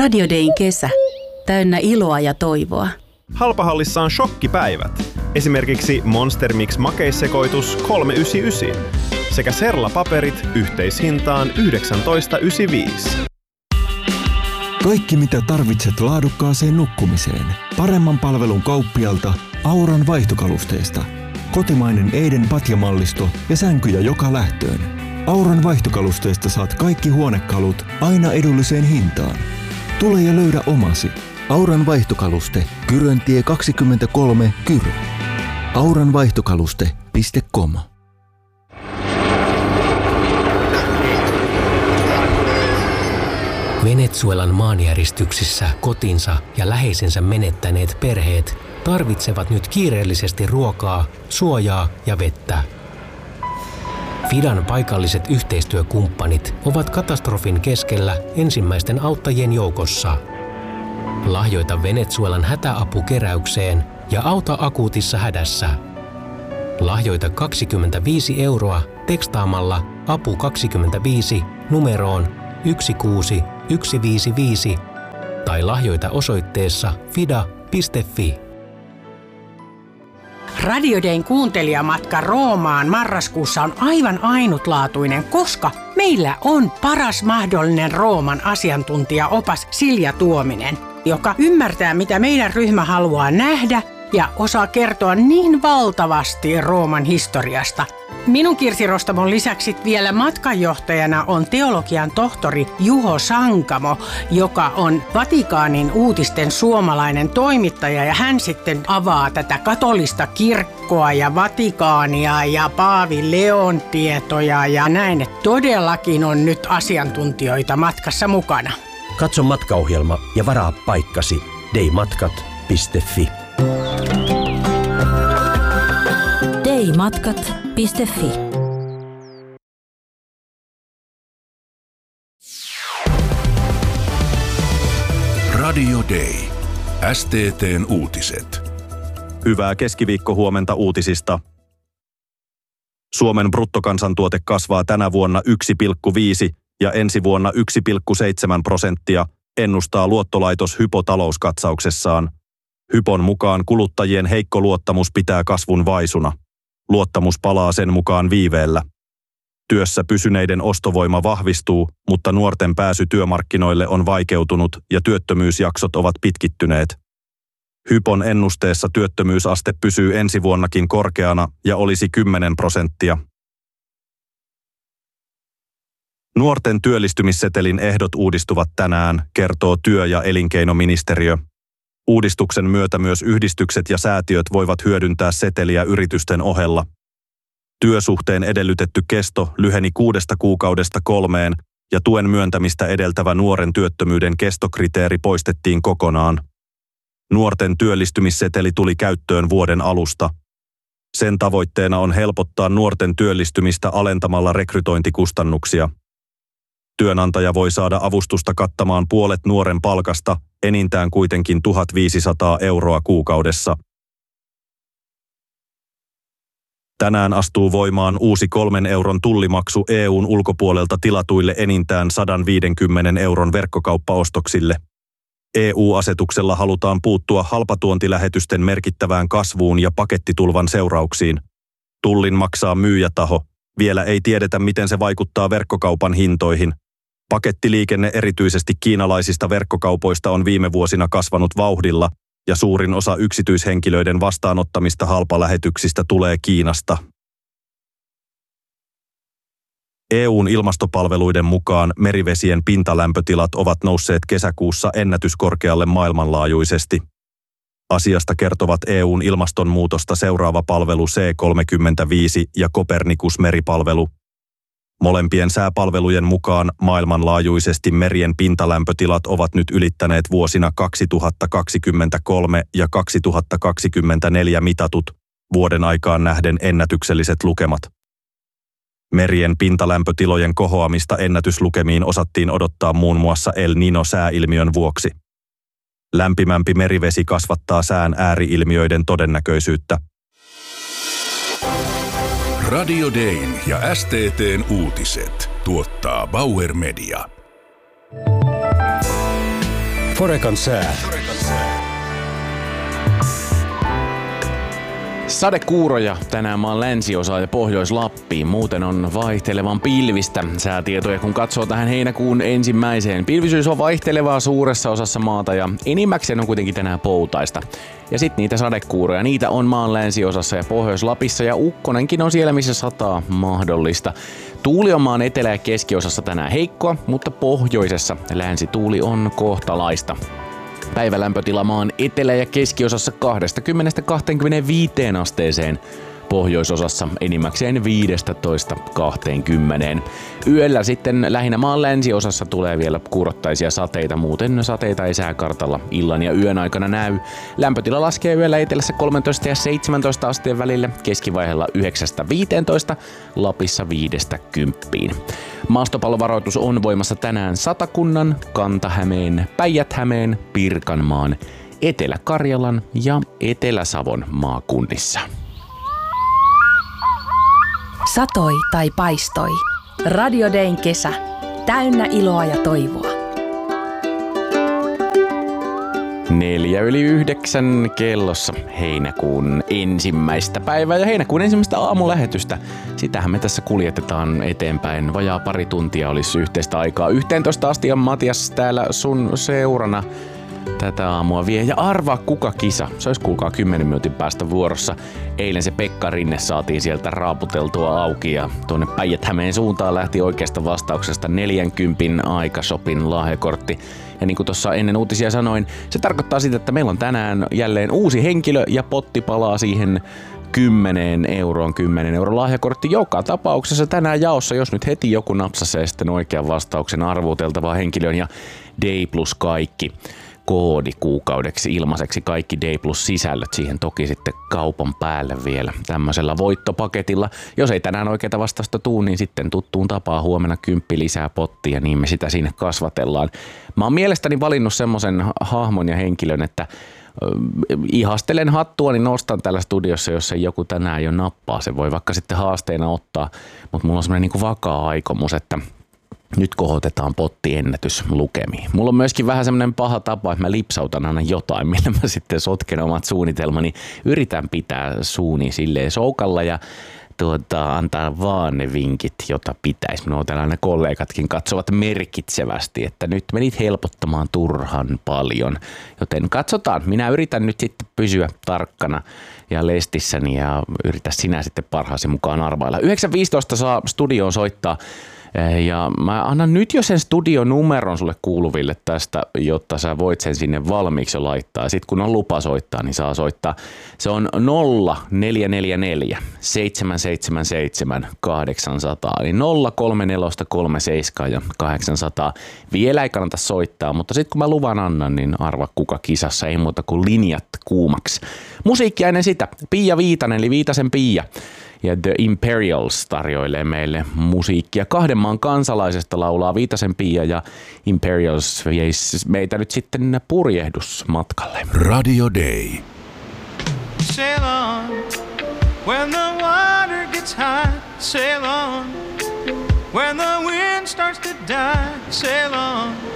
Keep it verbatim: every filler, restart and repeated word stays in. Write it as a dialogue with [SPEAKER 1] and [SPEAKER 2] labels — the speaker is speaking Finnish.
[SPEAKER 1] Radio Dayn kesä. Täynnä iloa ja toivoa.
[SPEAKER 2] Halpahallissa on shokkipäivät. Esimerkiksi Monster Mix makeissekoitus kolme yhdeksänkymmentäyhdeksän sekä Serla-paperit yhteishintaan yhdeksäntoista yhdeksänkymmentäviisi.
[SPEAKER 3] Kaikki mitä tarvitset laadukkaaseen nukkumiseen. Paremman palvelun kauppialta Auran vaihtokalusteesta. Kotimainen Eiden patjamallisto ja sänkyjä joka lähtöön. Auran vaihtokalusteesta saat kaikki huonekalut aina edulliseen hintaan. Tule ja löydä omasi. Auran vaihtokaluste, Kyröntie kaksikymmentäkolme, Kyrö. auranvaihtokaluste piste com.
[SPEAKER 4] Venezuelan maanjäristyksissä kotinsa ja läheisensä menettäneet perheet tarvitsevat nyt kiireellisesti ruokaa, suojaa ja vettä. Fidan paikalliset yhteistyökumppanit ovat katastrofin keskellä ensimmäisten auttajien joukossa. Lahjoita Venezuelan hätäapukeräykseen ja auta akuutissa hädässä. Lahjoita kaksikymmentäviisi euroa tekstaamalla apu kaksikymmentäviisi numeroon yksi kuusi yksi viisi viisi tai lahjoita osoitteessa fida piste fi.
[SPEAKER 5] Radio Dayn kuuntelijamatka Roomaan marraskuussa on aivan ainutlaatuinen, koska meillä on paras mahdollinen Rooman asiantuntijaopas Silja Tuominen, joka ymmärtää, mitä meidän ryhmä haluaa nähdä ja osaa kertoa niin valtavasti Rooman historiasta. Minun Kirsi Rostamon lisäksi vielä matkanjohtajana on teologian tohtori Juho Sankamo, joka on Vatikaanin uutisten suomalainen toimittaja, ja hän sitten avaa tätä katolista kirkkoa ja Vatikaania ja Paavi Leon tietoja ja näin, että todellakin on nyt asiantuntijoita matkassa mukana.
[SPEAKER 6] Katso matkaohjelma ja varaa paikkasi daymatkat piste fi.
[SPEAKER 1] daymatkat piste fi.
[SPEAKER 7] Radio Day. S T T:n uutiset.
[SPEAKER 2] Hyvää keskiviikkohuomenta uutisista. Suomen bruttokansantuote kasvaa tänä vuonna yksi pilkku viisi ja ensi vuonna yksi pilkku seitsemän prosenttia, ennustaa luottolaitos Hypo talouskatsauksessaan. Hypon mukaan kuluttajien heikko luottamus pitää kasvun vaisuna. Luottamus palaa sen mukaan viiveellä. Työssä pysyneiden ostovoima vahvistuu, mutta nuorten pääsy työmarkkinoille on vaikeutunut ja työttömyysjaksot ovat pitkittyneet. Hypon ennusteessa työttömyysaste pysyy ensi vuonnakin korkeana ja olisi kymmenen prosenttia. Nuorten työllistymissetelin ehdot uudistuvat tänään, kertoo työ- ja elinkeinoministeriö. Uudistuksen myötä myös yhdistykset ja säätiöt voivat hyödyntää seteliä yritysten ohella. Työsuhteen edellytetty kesto lyheni kuudesta kuukaudesta kolmeen ja tuen myöntämistä edeltävä nuoren työttömyyden kestokriteeri poistettiin kokonaan. Nuorten työllistymisseteli tuli käyttöön vuoden alusta. Sen tavoitteena on helpottaa nuorten työllistymistä alentamalla rekrytointikustannuksia. Työnantaja voi saada avustusta kattamaan puolet nuoren palkasta, enintään kuitenkin tuhatviisisataa euroa kuukaudessa. Tänään astuu voimaan uusi kolmen euron tullimaksu E U:n ulkopuolelta tilatuille enintään sata viisikymmentä euron verkkokauppaostoksille. E U-asetuksella halutaan puuttua halpatuontilähetysten merkittävään kasvuun ja pakettitulvan seurauksiin. Tullin maksaa myyjätaho. Vielä ei tiedetä, miten se vaikuttaa verkkokaupan hintoihin. Pakettiliikenne erityisesti kiinalaisista verkkokaupoista on viime vuosina kasvanut vauhdilla, ja suurin osa yksityishenkilöiden vastaanottamista halpalähetyksistä tulee Kiinasta. E U:n ilmastopalveluiden mukaan merivesien pintalämpötilat ovat nousseet kesäkuussa ennätyskorkealle maailmanlaajuisesti. Asiasta kertovat E U:n ilmastonmuutosta seuraava palvelu C kolmekymmentäviisi ja Copernicus-meripalvelu. Molempien sääpalvelujen mukaan maailmanlaajuisesti merien pintalämpötilat ovat nyt ylittäneet vuosina kaksituhattakaksikymmentäkolme ja kaksituhattakaksikymmentäneljä mitatut, vuoden aikaan nähden ennätykselliset lukemat. Merien pintalämpötilojen kohoamista ennätyslukemiin osattiin odottaa muun muassa El Niño-sääilmiön vuoksi. Lämpimämpi merivesi kasvattaa sään ääriilmiöiden todennäköisyyttä.
[SPEAKER 7] Radio Dayn ja S T T:n uutiset tuottaa Bauer Media.
[SPEAKER 6] Forekan sää.
[SPEAKER 8] Sadekuuroja tänään maan länsiosa ja Pohjois-Lappiin. Muuten on vaihtelevan pilvistä säätietoja, kun katsoo tähän heinäkuun ensimmäiseen. Pilvisyys on vaihtelevaa suuressa osassa maata ja enimmäkseen on kuitenkin tänään poutaista. Ja sitten niitä sadekuuroja, niitä on maan länsiosassa ja Pohjois-Lapissa ja ukkonenkin on siellä, missä sataa mahdollista. Tuuli on maan etelä- ja keskiosassa tänään heikkoa, mutta pohjoisessa länsituuli on kohtalaista. Päivälämpötila maan etelä- ja keskiosassa kaksikymmentä kaksikymmentäviisi asteeseen, pohjoisosassa enimmäkseen viisitoista kaksikymmentä. Yöllä sitten lähinnä maan länsiosassa tulee vielä kuurottaisia sateita, muuten sateita ei sääkartalla illan ja yön aikana näy. Lämpötila laskee yöllä etelässä kolmetoista ja seitsemäntoista asteen välillä, keskivaiheella yhdeksästä viiteentoista, Lapissa viidestä kymppiin. Maastopallovaroitus on voimassa tänään Satakunnan, Kanta-Hämeen, Päijät-Hämeen, Pirkanmaan, Etelä-Karjalan ja Etelä-Savon maakunnissa.
[SPEAKER 1] Satoi tai paistoi. Radio Dayn kesä. Täynnä iloa ja toivoa.
[SPEAKER 8] Neljä yli yhdeksän kellossa heinäkuun ensimmäistä päivää ja heinäkuun ensimmäistä aamulähetystä. Sitähän me tässä kuljetetaan eteenpäin. Vajaa pari tuntia olisi yhteistä aikaa. yhteentoista asti on Matias täällä sun seurana tätä aamua vie. Ja arvaa kuka kisa. Se olisi kuulkaa kymmenen minuutin päästä vuorossa. Eilen se Pekka Rinne saatiin sieltä raaputeltua auki ja tuonne Päijät-Hämeen suuntaan lähti oikeasta vastauksesta neljänkympin aikashopin lahjakortti. Ja niin kuin tuossa ennen uutisia sanoin, se tarkoittaa sitä, että meillä on tänään jälleen uusi henkilö ja potti palaa siihen kymmenen euroon, kymmenen euron lahjakortti joka tapauksessa tänään jaossa, jos nyt heti joku napsasee sitten oikean vastauksen arvuuteltavaa henkilön ja Day Plus kaikki koodi kuukaudeksi ilmaiseksi, kaikki Day Plus sisällöt siihen toki sitten kaupan päälle vielä tämmöisellä voittopaketilla. Jos ei tänään oikeita vastausta tuu, niin sitten tuttuun tapaan huomenna kymppi lisää pottia ja niin me sitä siinä kasvatellaan. Mä oon mielestäni valinnut semmoisen hahmon ja henkilön, että ihastelen hattua, niin nostan täällä studiossa, jos ei joku tänään jo nappaa. Se voi vaikka sitten haasteena ottaa, mutta mulla on semmoinen niin kuin vakaa aikomus, että nyt kohotetaan pottiennätys lukemiin. Mulla on myöskin vähän semmoinen paha tapa, että mä lipsautan aina jotain, millä mä sitten sotken omat suunnitelmani. Yritän pitää suuni silleen soukalla ja tuota, antaa vaan ne vinkit, jota pitäisi. Minua tällainen kollegatkin katsovat merkitsevästi, että nyt menit helpottamaan turhan paljon. Joten katsotaan. Minä yritän nyt sitten pysyä tarkkana ja lestissäni ja yritä sinä sitten parhaasi mukaan arvailla. yhdeksän viisitoista saa studioon soittaa. Ja mä annan nyt jo sen studionumeron sulle kuuluville tästä, jotta sä voit sen sinne valmiiksi jo laittaa. Sitten kun on lupa soittaa, niin saa soittaa. Se on nolla neljä neljä neljä seitsemän seitsemän seitsemän kahdeksan nolla nolla, eli nolla kolme neljä kolme seitsemän ja kahdeksan nolla nolla. Vielä ei kannata soittaa, mutta sitten kun mä luvan annan, niin arva kuka kisassa, ei muuta kuin linjat kuumaksi. Musiikkia ennen sitä, Pia Viitanen, eli Viitasen Pia. Ja The Imperials tarjoilee meille musiikkia. Kahden maan kansalaisesta laulaa Viitasen Pia ja Imperials veisi meitä nyt sitten purjehdusmatkalle.
[SPEAKER 7] Radio Day.
[SPEAKER 9] Sail on when the water gets high. Sail on when the wind starts to die. Sail on